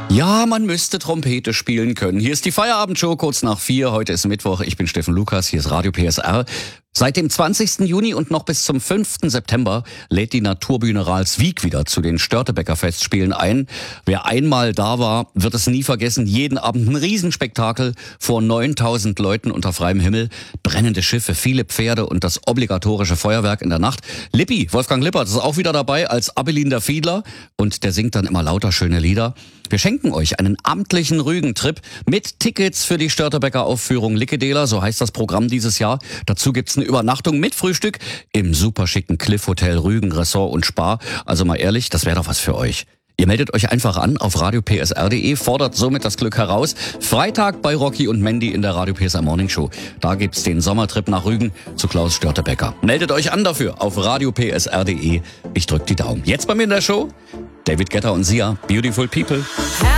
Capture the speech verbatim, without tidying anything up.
Ja, man müsste Trompete spielen können. Hier ist die Feierabendshow kurz nach vier. Heute ist Mittwoch. Ich bin Steffen Lukas. Hier ist Radio P S R. Seit dem zwanzigsten Juni und noch bis zum fünften September lädt die Naturbühne Ralswiek wieder zu den Störtebeker Festspielen ein. Wer einmal da war, wird es nie vergessen. Jeden Abend ein Riesenspektakel vor neuntausend Leuten unter freiem Himmel. Brennende Schiffe, viele Pferde und das obligatorische Feuerwerk in der Nacht. Lippi, Wolfgang Lippert, ist auch wieder dabei als Abelin der Fiedler. Und der singt dann immer lauter schöne Lieder. Wir schenken euch einen amtlichen Rügentrip mit Tickets für die Störtebeker Aufführung Lickedeler, so heißt das Programm dieses Jahr. Dazu gibt's eine Übernachtung mit Frühstück im superschicken Cliff Hotel Rügen Ressort und Spa. Also mal ehrlich, das wäre doch was für euch. Ihr meldet euch einfach an auf radio p s r punkt d e, fordert somit das Glück heraus. Freitag bei Rocky und Mandy in der Radio P S R Morning Show. Da gibt's den Sommertrip nach Rügen zu Klaus Störtebeker. Meldet euch an dafür auf radio p s r punkt d e. Ich drück die Daumen. Jetzt bei mir in der Show David Guetta und Sia, Beautiful People.